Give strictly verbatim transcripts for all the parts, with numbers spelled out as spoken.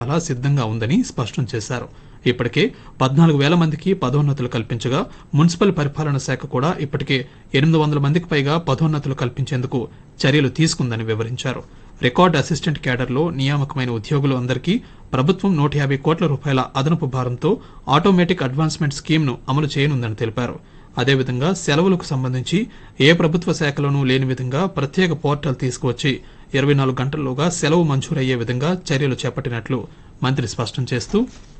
చాలా సిద్ధంగా ఉందని స్పష్టం చేశారు. ఇప్పటికే పద్నాలుగు వేల మందికి పదోన్నతులు కల్పించగా మున్సిపల్ పరిపాలన శాఖ కూడా ఇప్పటికే ఎనిమిది వందల మందికి పైగా పదోన్నతులు కల్పించేందుకు చర్యలు తీసుకుందని వివరించారు. రికార్డు అసిస్టెంట్ క్యాడర్లో నియామకమైన ఉద్యోగులు అందరికీ ప్రభుత్వం నూట యాభై కోట్ల రూపాయల అదనపు భారంతో ఆటోమేటిక్ అడ్వాన్స్మెంట్ స్కీమ్ను అమలు చేయనుందని తెలిపారు. అదేవిధంగా సెలవులకు సంబంధించి ఏ ప్రభుత్వ శాఖలోనూ లేని విధంగా ప్రత్యేక పోర్టల్ తీసుకువచ్చి ఇరవై నాలుగు గంటల్లోగా సెలవు మంజూరయ్యే విధంగా చర్యలు చేపట్టినట్లు మంత్రి స్పష్టం చేస్తూ,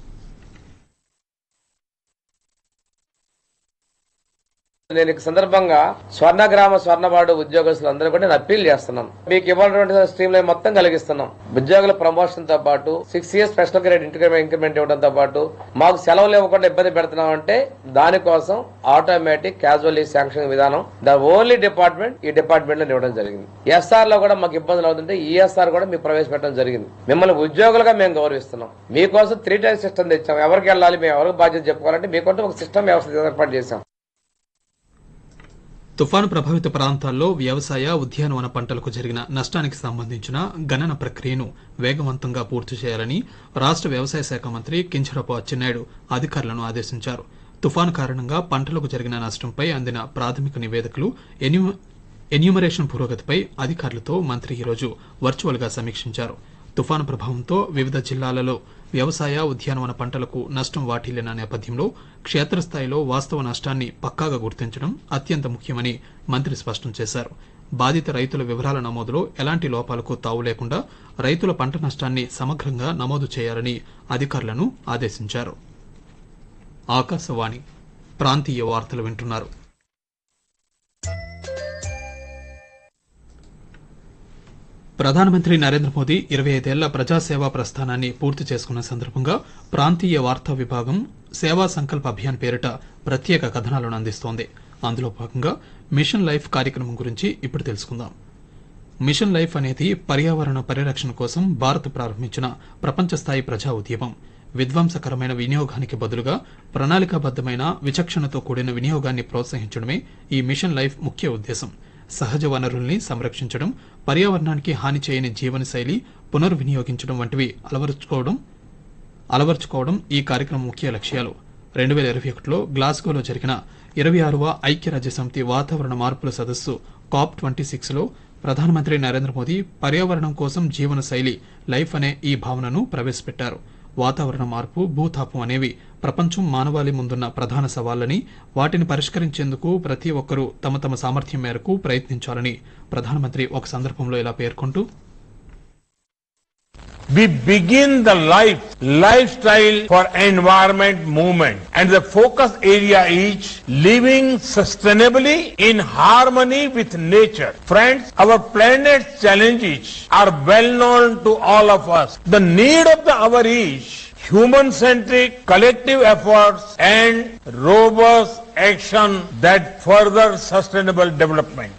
నేను ఈ సందర్భంగా స్వర్ణగ్రామ స్వర్ణవాడు ఉద్యోగస్తులందరూ కూడా నేను అప్పీల్ చేస్తున్నాను. మీకు ఇవ్వాల్సినటువంటి స్ట్రీమ్ లైన్ మొత్తం కలిగిస్తున్నాం. ఉద్యోగుల ప్రమోషన్ తో పాటు six years special grade increment ఇవ్వడంతో పాటు మాకు సెలవులు ఇవ్వకుండా ఇబ్బంది పెడుతున్నాం అంటే దానికోసం ఆటోమేటిక్ క్యాజువల్ లీవ్ శాంక్షన్ విధానం ద ఓన్లీ డిపార్ట్మెంట్ ఈ డిపార్ట్మెంట్ లో ఇవ్వడం జరిగింది. ఎస్ఆర్ లో కూడా మాకు ఇబ్బందులు అవుతుంటే ఈఎస్ఆర్ కూడా మీకు ప్రవేశపెట్టడం జరిగింది. మిమ్మల్ని ఉద్యోగులుగా మేము గౌరవిస్తున్నాం. మీకోసం త్రీ టైర్ సిస్టమ్ తెచ్చాం. ఎవరికి వెళ్ళాలి, మేము ఎవరికి బాధ్యత చెప్పుకోవాలంటే మీకంటూ ఒక సిస్టమ్ వ్యవస్థ ఏర్పాటు చేశాం. తుఫాను ప్రభావిత ప్రాంతాల్లో వ్యవసాయ ఉద్యానవన పంటలకు జరిగిన నష్టానికి సంబంధించిన గణన ప్రక్రియను వేగవంతంగా పూర్తి చేయాలని రాష్ట్ర వ్యవసాయ శాఖ మంత్రి కింజరాపు అచ్చెన్నాయుడు అధికారులను ఆదేశించారు. తుఫాను కారణంగా పంటలకు జరిగిన నష్టంపై అందిన ప్రాథమిక నివేదికలు ఎన్యూమరేషన్ పురోగతిపై అధికారులతో మంత్రి ఈరోజు వర్చువల్ గా సమీక్షించారు. తుఫాను ప్రభావంతో వివిధ జిల్లాలలో వ్యవసాయ ఉద్యానవన పంటలకు నష్టం వాటిల్లిన నేపథ్యంలో క్షేత్రస్థాయిలో వాస్తవ నష్టాన్ని పక్కాగా గుర్తించడం అత్యంత ముఖ్యమని మంత్రి స్పష్టం చేశారు. బాధిత రైతుల వివరాల నమోదులో ఎలాంటి లోపాలకు తావు లేకుండా రైతుల పంట నష్టాన్ని సమగ్రంగా నమోదు చేయాలని అధికారులను ఆదేశించారు. ఆకాశవాణి ప్రాంతీయ వార్తలు వింటున్నారు. ప్రధానమంత్రి నరేంద్ర మోదీ ఇరవై ఐదేళ్ల ప్రజాసేవా ప్రస్థానాన్ని పూర్తి చేసుకున్న సందర్భంగా ప్రాంతీయ వార్తా విభాగం సేవా సంకల్ప అభియాన్ పేరిట ప్రత్యేక కథనాలను అందిస్తోంది. అందులో భాగంగా మిషన్ లైఫ్ కార్యక్రమం గురించి ఇప్పుడు తెలుసుకుందాం. మిషన్ లైఫ్ అనేది పర్యావరణ పరిరక్షణ కోసం భారత్ ప్రారంభించిన ప్రపంచ స్థాయి ప్రజా ఉద్యమం. విధ్వంసకరమైన వినియోగానికి బదులుగా ప్రణాళికాబద్దమైన విచక్షణతో కూడిన వినియోగాన్ని ప్రోత్సహించడమే ఈ మిషన్ లైఫ్ ముఖ్య ఉద్దేశం. సహజ వనరుల్ని సంరక్షించడం, పర్యావరణానికి హాని చేయని జీవనశైలి పునర్వినియోగించడం వంటివి అలవరుచుకోవడం అలవర్చుకోవడం ఈ కార్యక్రమం ముఖ్య లక్ష్యాలు. రెండు వేల ఇరవై ఒకటిలో గ్లాస్గోలో జరిగిన ఇరవై ఆరవ ఐక్యరాజ్య సమితి వాతావరణ మార్పుల సదస్సు కాప్ ట్వంటీ సిక్స్ లో ప్రధానమంత్రి నరేంద్ర మోదీ పర్యావరణం కోసం జీవనశైలి లైఫ్ అనే ఈ భావనను ప్రవేశపెట్టారు. వాతావరణ మార్పు, భూతాపం అనేవి ప్రపంచం మానవాళి ముందున్న ప్రధాన సవాళ్లని, వాటిని పరిష్కరించేందుకు ప్రతి ఒక్కరూ తమ తమ సామర్థ్యం మేరకు ప్రయత్నించాలని ప్రధానమంత్రి ఒక సందర్భంలో ఇలా పేర్కొంటూ, We begin the life lifestyle for environment movement and the focus area is living sustainably in harmony with nature. Friends, our planet's challenges are well known to all of us. The need of the hour is human-centric collective efforts and robust action that further sustainable development.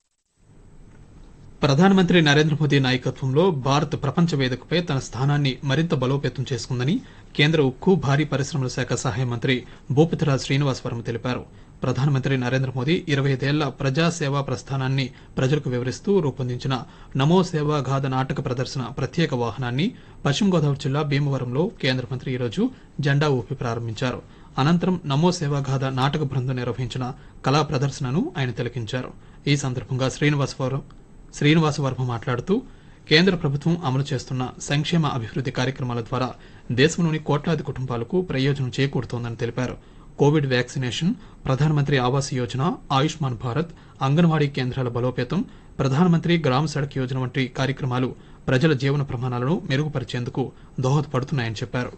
ప్రధానమంత్రి నరేంద్ర మోదీ నాయకత్వంలో భారత్ ప్రపంచ వేదికపై తన స్థానాన్ని మరింత బలోపేతం చేసుకుందని కేంద్ర ఉక్కు, భారీ పరిశ్రమల శాఖ సహాయ మంత్రి భూపతిరాజ్ శ్రీనివాస్ వర్మ తెలిపారు. ప్రధానమంత్రి నరేంద్ర మోదీ ఇరవై ఐదేళ్ల ప్రజాసేవా ప్రస్థానాన్ని ప్రజలకు వివరిస్తూ రూపొందించిన నమో సేవా గాథ నాటక ప్రదర్శన ప్రత్యేక వాహనాన్ని పశ్చిమ గోదావరి జిల్లా భీమవరంలో కేంద్ర మంత్రి ఈరోజు జెండా ఊపి ప్రారంభించారు. అనంతరం నమో సేవా గాథ నాటక బృందం నిర్వహించిన కళా ప్రదర్శనను ఆయన తిలకించారు. ఈ సందర్భంగా శ్రీనివాస్ శ్రీనివాస వర్మ మాట్లాడుతూ, కేంద్ర ప్రభుత్వం అమలు చేస్తున్న సంక్షేమ అభివృద్ది కార్యక్రమాల ద్వారా దేశంలోని కోట్లాది కుటుంబాలకు ప్రయోజనం చేకూరుతోందని తెలిపారు. కోవిడ్ వ్యాక్సినేషన్, ప్రధానమంత్రి ఆవాస్ యోజన, ఆయుష్మాన్ భారత్, అంగన్వాడీ కేంద్రాల బలోపేతం, ప్రధానమంత్రి గ్రామ సడక్ యోజన వంటి కార్యక్రమాలు ప్రజల జీవన ప్రమాణాలను మెరుగుపరిచేందుకు దోహదపడుతున్నాయని చెప్పారు.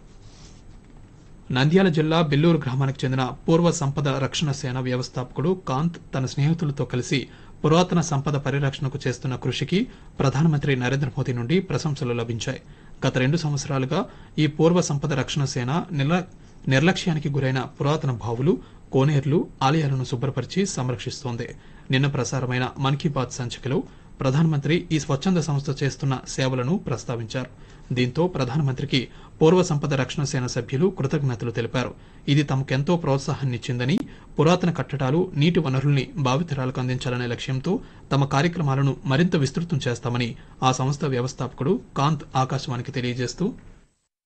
నంద్యాల జిల్లా బిల్లూరు గ్రామానికి చెందిన పూర్వ సంపద రక్షణ సేన వ్యవస్థాపకుడు కాంత్ తన స్నేహితులతో కలిసి పురాతన సంపద పరిరక్షణకు చేస్తున్న కృషికి ప్రధానమంత్రి నరేంద్ర మోదీ నుండి ప్రశంసలు లభించాయి. గత రెండు సంవత్సరాలుగా ఈ పూర్వ సంపద రక్షణ సేన నిర్లక్ష్యానికి గురైన పురాతన బావులు, కోనేర్లు, ఆలయాలను శుభ్రపరిచి సంరక్షిస్తోంది. నిన్న ప్రసారమైన మన్ కీ బాత్ సంచికలో ప్రధానమంత్రి ఈ స్వచ్ఛంద సంస్థ చేస్తున్న సేవలను ప్రస్తావించారు. దీంతో ప్రధానమంత్రికి పూర్వ సంపద రక్షణ సేన సభ్యులు కృతజ్ఞతలు తెలిపారు. ఇది తమకెంతో ప్రోత్సాహాన్నిచ్చిందని, పురాతన కట్టడాలు, నీటి వనరుల్ని భావితరాలకు అందించాలనే లక్ష్యంతో తమ కార్యక్రమాలను మరింత విస్తృతం చేస్తామని ఆ సంస్థ వ్యవస్థాపకుడు కాంత్ ఆకాశవాణికి తెలియజేస్తూ,